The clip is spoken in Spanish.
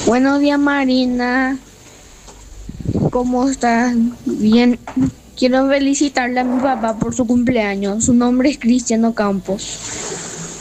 Buenos días, Marina. ¿Cómo estás? Bien. Quiero felicitarle a mi papá por su cumpleaños. Su nombre es Cristiano Campos.